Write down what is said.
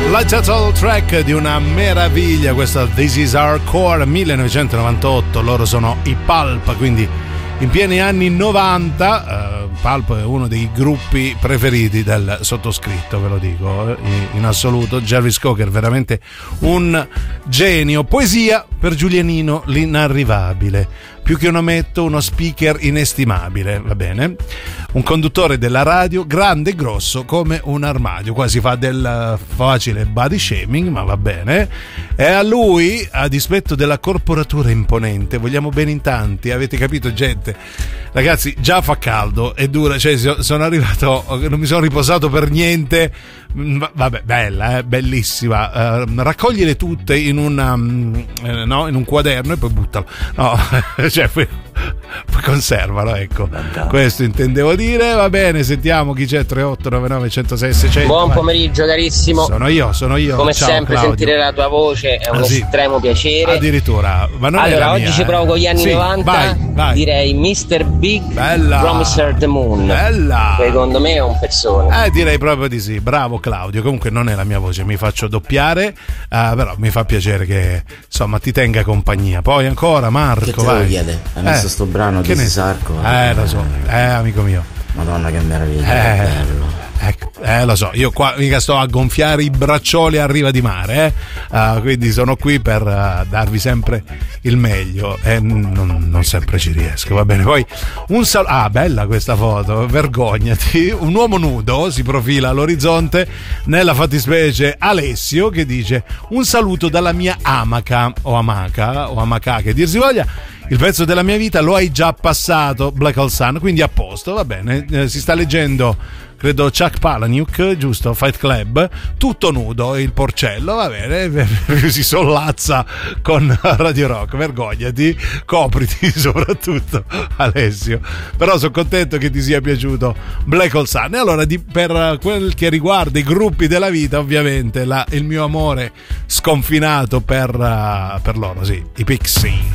La title track di una meraviglia, questa This Is Our Core 1998, loro sono i Pulp, quindi in pieni anni 90. Pulp è uno dei gruppi preferiti del sottoscritto, ve lo dico in assoluto. Jarvis Cocker veramente un genio. Poesia per Giulianino l'inarrivabile, più che un ometto, uno speaker inestimabile, va bene? Un conduttore della radio grande e grosso come un armadio. Qua si fa del facile body shaming, ma va bene. E a lui, a dispetto della corporatura imponente, vogliamo bene in tanti, avete capito, gente? Ragazzi, già fa caldo, è dura, cioè sono arrivato, non mi sono riposato per niente. Vabbè, bella, bellissima. Raccogliele tutte in un quaderno e poi buttalo. No, cioè poi conservalo, ecco. Questo intendevo dire. Va bene, sentiamo chi c'è. 3899 106 600. Buon pomeriggio carissimo. Sono io. Come Ciao, sempre Claudio. Sentire la tua voce è un estremo piacere. Addirittura. Ma non allora oggi mia, ci provo con gli anni 90. Vai. Direi Mr. Big, Bella. Promiser the Moon. Bella. Secondo me è un pezzone. Direi proprio di sì. Bravo Claudio. Comunque non è la mia voce, mi faccio doppiare, però mi fa piacere che insomma ti tenga compagnia. Poi ancora Marco, che te vai. lo chiede? Hai messo sto brano di Sarco? Lo so, amico mio. Madonna che meraviglia, che bello. Lo so, io qua mica sto a gonfiare i braccioli a riva di mare, quindi sono qui per darvi sempre il meglio e non sempre ci riesco, va bene. Poi bella questa foto, vergognati. Un uomo nudo si profila all'orizzonte, nella fattispecie Alessio, che dice: un saluto dalla mia amaca o amaca che dir si voglia. Il pezzo della mia vita lo hai già passato, Black Hole Sun, quindi a posto, va bene. Si sta leggendo, credo, Chuck Palahniuk, giusto? Fight Club, tutto nudo, il porcello, va bene, si sollazza con Radio Rock, vergognati, copriti soprattutto, Alessio. Però sono contento che ti sia piaciuto Black Hole Sun. E allora, per quel che riguarda i gruppi della vita, ovviamente il mio amore sconfinato per loro, sì, i Pixies.